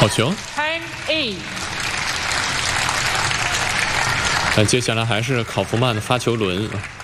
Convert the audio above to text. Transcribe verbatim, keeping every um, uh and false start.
好球。 Time eight。 但接下来还是考夫曼的发球轮。